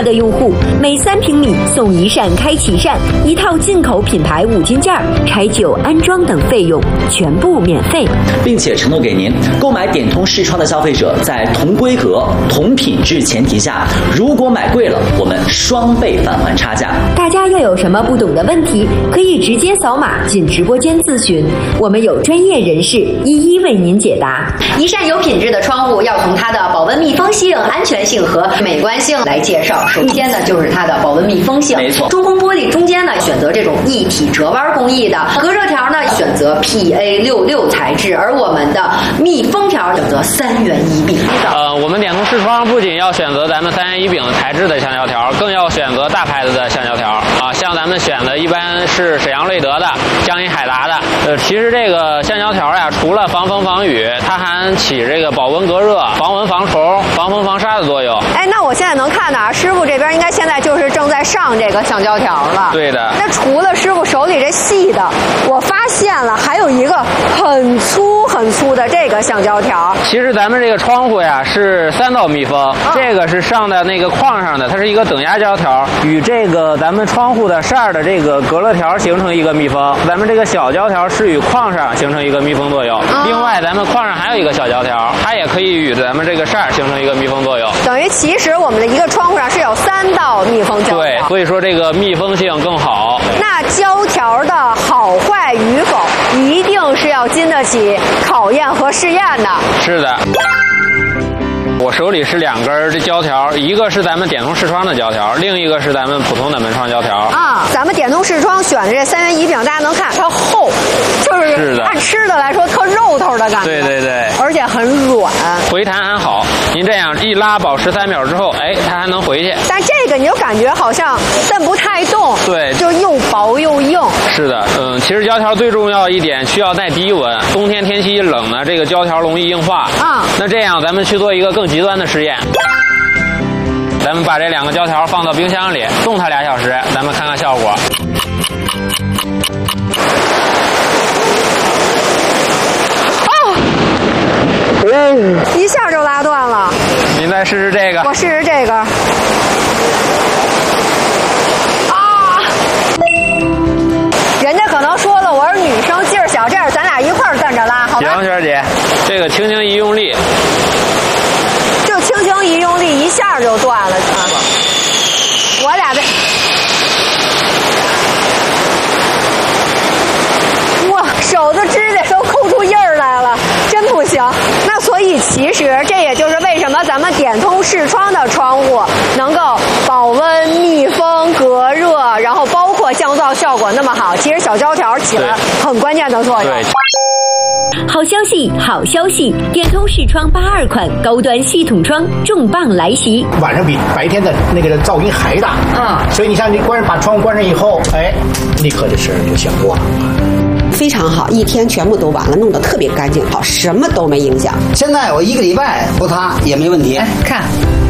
的用户，每3平米送1扇开启扇，1套进口品牌5金件，拆旧安装等费用全部免费， 并且承诺给您，购买点通视窗的消费者在同规格、同品质前提下，如果买贵了，我们双倍返还差价。 大家要有什么不懂的问题，可以直接扫码进直播间咨询，我们有专业人士一一为您解答。 一扇有品质的窗户要从它的保温密封性、安全性和美观性来介绍。首先呢，就是它的保温密封性。 没错， 中空玻璃中间呢选择这种一体折弯工艺的，隔热条呢选择 PA66材质，而我们的密封条选择3元1柄。 我们点通视窗不仅要选择咱们3元1柄的材质的橡胶条，更要选择大牌子的橡胶条啊，像咱们选的一般是沈阳瑞德的、江阴海达的。其实这个橡胶条呀，除了防风防雨，它还起这个保温隔热、防蚊防虫、防风防沙的作用。 哎，那我现在能看到啊，师傅这边应该现在就是正在上这个橡胶条了。 对的。 那除了师傅手里这细的，我发现了还有一个很粗很粗的这个橡胶条。 其实咱们这个窗户呀是3道密封，这个是上的那个框上的，它是一个等压胶条，与这个咱们窗户的扇的这个隔热条形成一个密封。咱们这个小胶条是与框上形成一个密封作用。另外，咱们框上还有一个小胶条，它也可以与咱们这个扇形成一个密封作用。 等于其实我们的一个窗户上是有3道密封胶条。 对，所以说这个密封性更好。 那胶条的好坏与否，一定是要经得起考验和试验的。 是的。我手里是2根这胶条，一个是咱们点通视窗的胶条，另一个是咱们普通的门窗胶条。 啊，咱们点通视窗选的这3元1柄，大家能看它厚，就是按吃的来说特肉头的感觉。 对对对， 而且很软， 回弹还好。您这样一拉保持3秒之后，哎，它还能回去。 但这个你就感觉好像蹬不太动， 对， 就又薄又硬。 是的，其实胶条最重要一点需要耐低温，冬天天气一冷呢，这个胶条容易硬化。那这样咱们去做一个更极端的实验，咱们把这2个胶条放到冰箱里，冻它2小时，咱们看看效果。 一下就拉断了。 您再试试这个。 我试试这个。啊！人家可能说了，我是女生，劲儿小，这样咱俩一块儿蹬着拉，好吧？ 行，娟姐，这个轻轻一用力， 就轻轻一用力，一下就断了。我俩这。手的指甲都抠出印儿来了，真不行。那所以其实这也就是为什么咱们点通视窗的窗户能够保温、密封、隔热，然后包括降噪效果那么好。其实小胶条起了很关键的作用。 好消息，好消息！点通视窗82款高端系统窗重磅来袭， 晚上比白天的那个噪音还大。所以你像你把窗户关上以后，哎，立刻这声就响过了。 非常好，一天全部都完了，弄得特别干净，好，什么都没影响。 现在我1个礼拜不擦也没问题。 哎，看。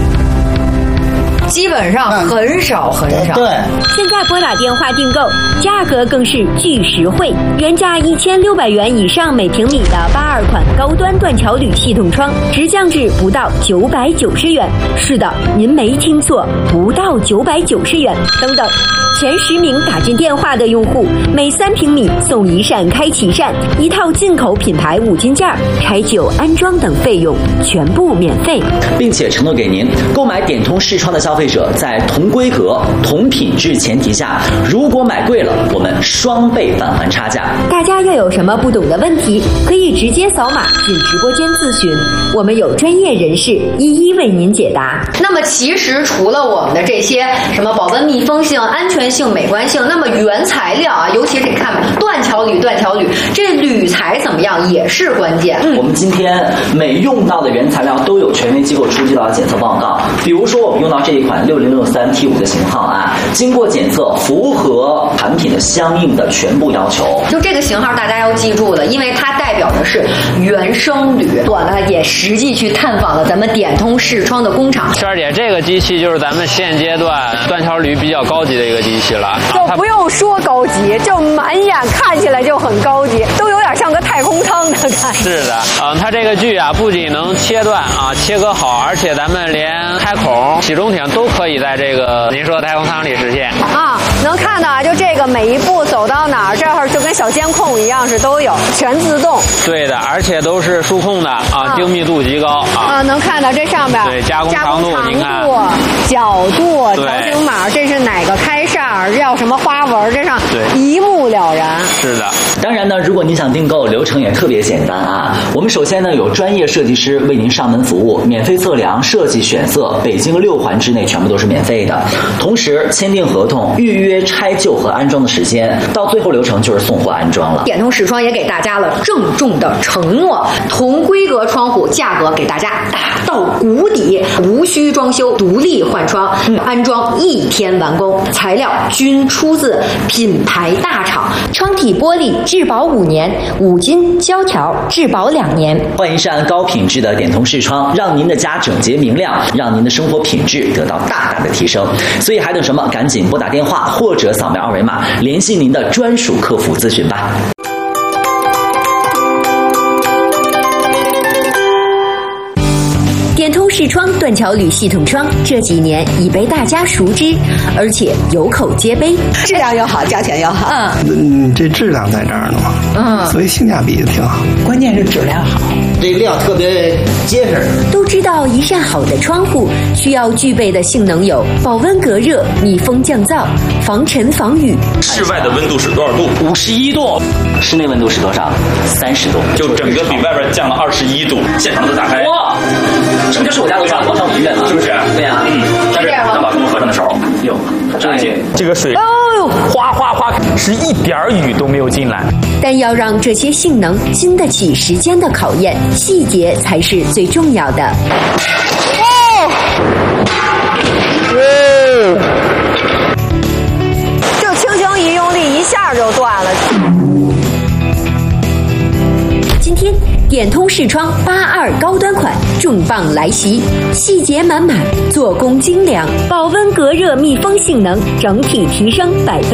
基本上很少很少。 对， 现在拨打电话订购，价格更是巨实惠，原价1600元以上每平米的82款高端断桥铝系统窗，直降至不到990元。是的，您没听错，不到990元。等等，前10名打进电话的用户，每3平米送1扇开启扇，1套进口品牌5金件，拆旧安装等费用全部免费， 并且承诺给您，购买点通视窗的消费者在同规格、同品质前提下，如果买贵了，我们双倍返还差价。 大家要有什么不懂的问题，可以直接扫码进直播间咨询，我们有专业人士一一为您解答。 那么其实除了我们的这些什么保温密封性、安全性、美观性，那么原材料啊，尤其是你看吧，断桥铝，这铝材怎么样也是关键。 我们今天每用到的原材料都有权威机构出具到检测报告，比如说我们用到这一款6063 T5 的型号啊，经过检测符合产品的相应的全部要求。 就这个型号大家要记住了，因为它代表的是原生铝。我呢也实际去探访了咱们点通视窗的工厂。 圈姐，这个机器就是咱们现阶段断桥铝比较高级的一个机器了， 就不用说高级，就满眼看起来就很高级，都有点点像个太空舱的感觉。 是的，它这个锯啊，不仅能切断啊，切割好，而且咱们连开孔、起重艇都可以在这个您说的太空舱里实现啊。能看到啊，就这个每一步走到哪儿，这儿就跟小监控一样，是都有全自动。 对的，而且都是数控的啊，精密度极高啊。 能看到这上边对加工长度，您看角度、条形码，这是哪个开扇，要什么花纹，这上一目了然。 是的。 当然呢，如果您想订购，流程也特别简单啊。我们首先呢有专业设计师为您上门服务，免费测量、设计、选色，北京6环之内全部都是免费的。同时签订合同，预约拆旧和安装的时间，到最后流程就是送货安装了。 点通视窗也给大家了郑重的承诺，同规格窗户价格给大家打到谷底，无需装修，独立换窗，安装1天完工，材料均出自品牌大厂， 窗体玻璃质保5年，5金胶条质保2年。 换一扇高品质的点通视窗，让您的家整洁明亮，让您的生活品质得到大大的提升。所以还等什么？赶紧拨打电话或者扫描2维码，联系您的专属客服咨询吧。 点通视窗断桥铝系统窗这几年已被大家熟知，而且有口皆碑， 质量又好，价钱又好。 这质量在这儿呢嘛，所以性价比挺好。 关键是质量好， 这料特别结实。 都知道一扇好的窗户需要具备的性能有保温隔热、密封降噪、防尘防雨。 室外的温度是多少度？51度。 室内温度是多少？30度。 就整个比外边降了21度。现场都打开。 哇！这不就是我家楼上广场医院吗？ 是不是？ 对呀， 但是当把窗户合上的时候， 哟， 这个水，哗哗哗，是一点雨都没有进来。 但要让这些性能经得起时间的考验，细节才是最重要的。 就轻轻一用力，一下就断了。 今天点通视窗82高端款重磅来袭，细节满满，做工精良，保温隔热密封性能整体提升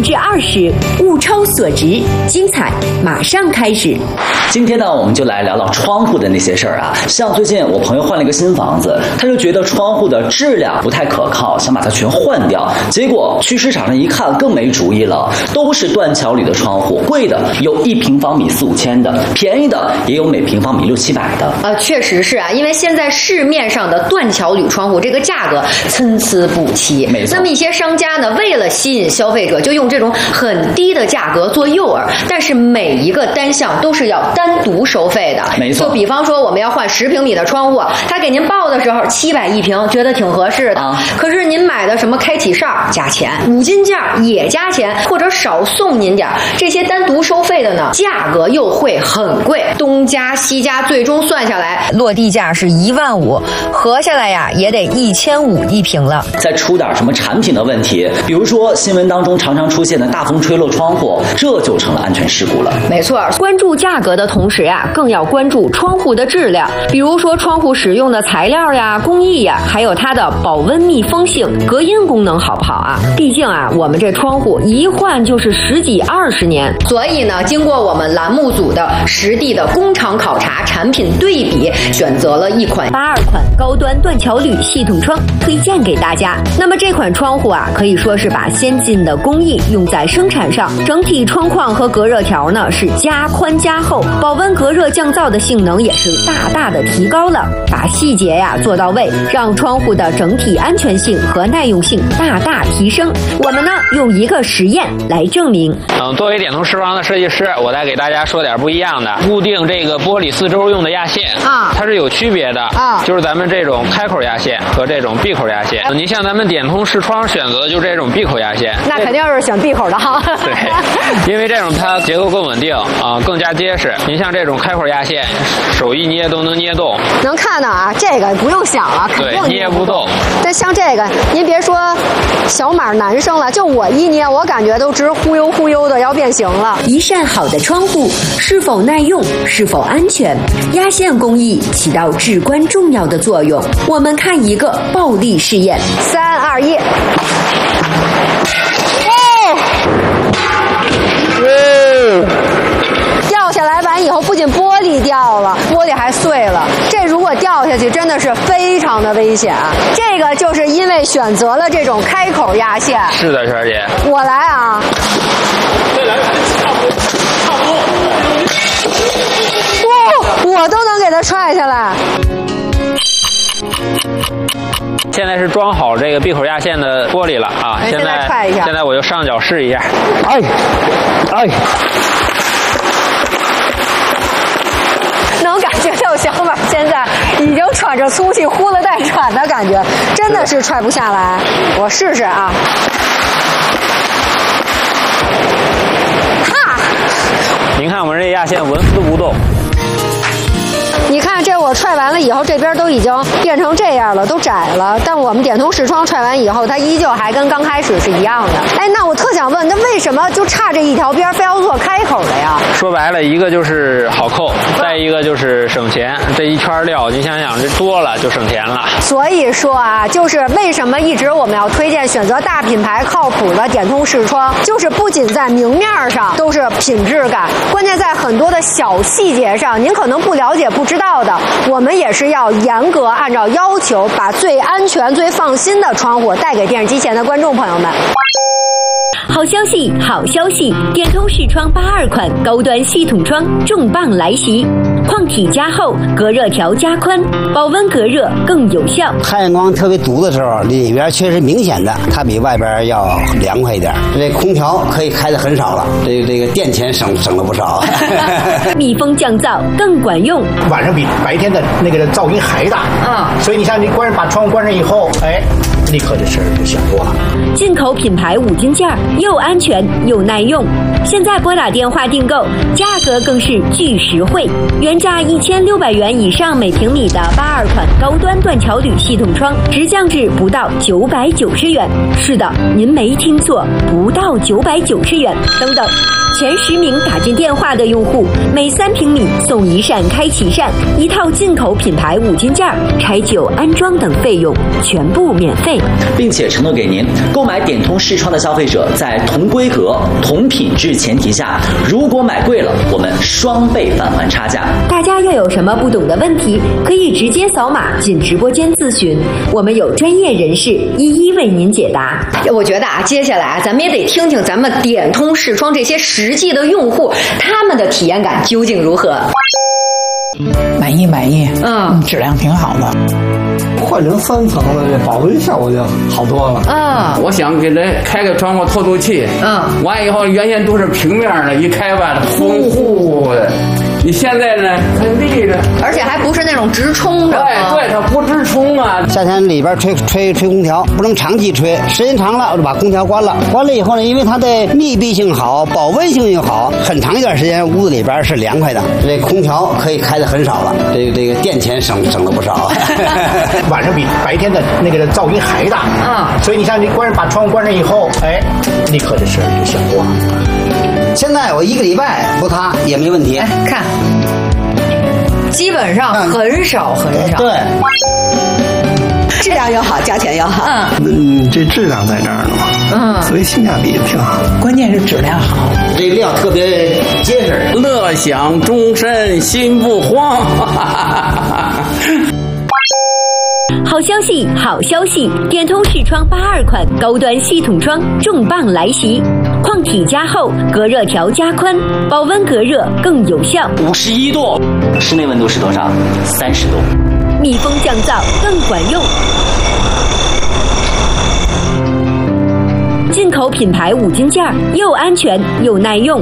20%，物超所值，精彩马上开始。 今天呢，我们就来聊聊窗户的那些事儿啊。像最近我朋友换了一个新房子，他就觉得窗户的质量不太可靠，想把它全换掉。结果去市场上一看，更没主意了，都是断桥铝的窗户，贵的有1平方米4、5千的，便宜的也有每平方米600-700的。 确实是啊，因为现在市面上的断桥铝窗户这个价格参差不齐。 没错。 那么一些商家呢，为了吸引消费者，就用这种很低的价格做诱饵，但是每一个单项都是要单独收费的。 没错。 就比方说我们要换10平米的窗户，他给您报的时候700一平，觉得挺合适的。可是您买的什么开启扇加钱，5金架也加钱，或者少送您点，这些单独收费的呢，价格又会很贵，东加西加，最终算下来落地价是15000，合下来呀也得1500一平了。 再出点什么产品的问题，比如说新闻当中常常出现的大风吹落窗户，这就成了安全事故了。 没错，关注价格的同时呀，更要关注窗户的质量，比如说窗户使用的材料呀、工艺呀，还有它的保温密封性、隔音功能好不好啊？毕竟啊，我们这窗户一换就是10几20年，所以呢，经过我们栏目组的实地的工厂考察、产品对比，选择了一款 82款高端断桥铝系统窗推荐给大家。那么这款窗户啊，可以说是把先进的工艺用在生产上，整体窗框和隔热条呢是加宽加厚，保温隔热降噪的性能也是大大的提高了，把细节呀做到位，让窗户的整体安全性和耐用性大大提升。我们呢用一个实验来证明。 作为点通视窗的设计师，我再给大家说点不一样的。固定这个玻璃4周用的压线啊，它是有区别的啊，就是咱们这种开口压线和这种闭口压线。您像咱们点通视窗选择的就这种闭口压线， 那肯定是选闭口的哈。 对，因为这种它结构更稳定啊，更加结实。您像这种开口压线，手一捏都能捏动。 能看到啊，这个不用想啊，肯定捏不动。 但像这个，您别说小码男生了，就我一捏，我感觉都直忽悠忽悠的要变形了。 一扇好的窗户是否耐用，是否安全，压线工艺起到至关重要的作用。我们看一个暴力试验 ，3、2、1。掉下来完下去真的是非常的危险。这个就是因为选择了这种开口压线。 是的，璇姐。 我来啊。 再来，差不多。 哇，我都能给它踹下来。 现在是装好这个闭口压线的玻璃了啊！ 现在踹一下。 现在我就上脚试一下。 能感觉到小马现在已经喘着粗气，呼了带喘的感觉，真的是踹不下来。我试试啊。哈！ 您看我们这压线纹丝不动。 你看这我踹完了以后，这边都已经变成这样了，都窄了。但我们点通视窗踹完以后，它依旧还跟刚开始是一样的。哎，那我特想问，那为什么就差这一条边非要做开口的呀？ 说白了，一个就是好扣，再一个就是省钱。这一圈料，你想想，这多了就省钱了。 所以说啊，就是为什么一直我们要推荐选择大品牌靠谱的点通视窗，就是不仅在明面上都是品质感，关键在很多的小细节上，您可能不了解不知道的，我们也是要严格按照要求，把最安全、最放心的窗户带给电视机前的观众朋友们。 好消息，好消息！点通视窗82款高端系统窗重磅来袭，矿体加厚，隔热条加宽，保温隔热更有效。 太阳光特别毒的时候，里边确实明显的，它比外边要凉快一点。这空调可以开的很少了，这个电钱省了不少。 密封降噪更管用， 晚上比白天的那个噪音还大。所以你像你把窗户关上以后，哎，立刻这事儿就想过了。 进口品牌5金件，又安全又耐用。现在拨打电话订购，价格更是巨实惠，原价1600元以上每平米的82款高端断桥铝系统窗，直降至不到990元。是的，您没听错，不到990元。等等，前10名打进电话的用户，每3平米送1扇开启扇，1套进口品牌5金件，拆旧安装等费用全部免费， 并且承诺给您，购买点通视窗的消费者，在同规格、同品质前提下，如果买贵了，我们双倍返还差价。 大家要有什么不懂的问题，可以直接扫码进直播间咨询，我们有专业人士一一为您解答。 我觉得啊，接下来咱们也得听听咱们点通视窗这些实际的用户，他们的体验感究竟如何？ 满意，质量挺好的。 换成3层的，这保温效果就好多了。 我想给它开个窗户透透气。完以后原先都是平面的，一开吧，呼呼的。你现在呢，它立着， 而且还不是那种直冲的。 对，它不直冲啊。 夏天里边吹空调，不能长期吹，时间长了我就把空调关了。关了以后呢，因为它的密闭性好，保温性又好，很长一段时间屋子里边是凉快的。这空调可以开的很少了，这个电钱省了不少。 晚上比白天的那个噪音还大。所以你像你把窗户关上以后，哎，立刻这事儿就想过了。 现在我1个礼拜不擦也没问题。 看，基本上很少。 对， 质量又好，价钱又好。 这质量在这儿呢嘛。所以性价比挺好。 关键是质量好， 这料特别结实， 乐享终身心不慌。 好消息，好消息！点通视窗82款高端系统窗重磅来袭，矿体加厚，隔热条加宽，保温隔热更有效。 51度，室内温度是多少？30度。 密封降噪更管用。进口品牌5金件，又安全又耐用。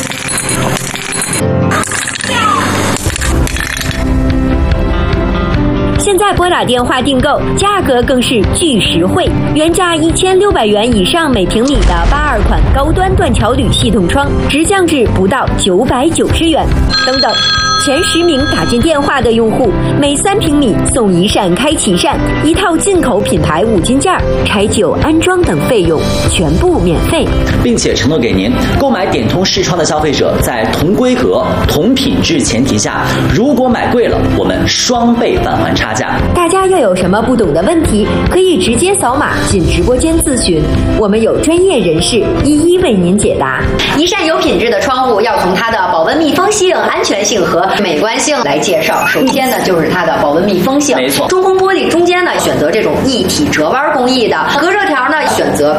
现在拨打电话订购，价格更是巨实惠，原价1600元以上每平米的82款高端断桥铝系统窗，直降至不到990元。等等，前10名打进电话的用户，每3平米送1扇开启扇，1套进口品牌5金件，拆旧安装等费用全部免费， 并且承诺给您，购买点通视窗的消费者，在同规格、同品质前提下，如果买贵了，我们双倍返还差价。 家。 大家要有什么不懂的问题，可以直接扫码进直播间咨询，我们有专业人士一一为您解答。 一扇有品质的窗户要从它的保温密封性、安全性和美观性来介绍。首先呢，就是它的保温密封性。 没错， 中空玻璃中间呢选择这种一体折弯工艺的，隔热条呢选择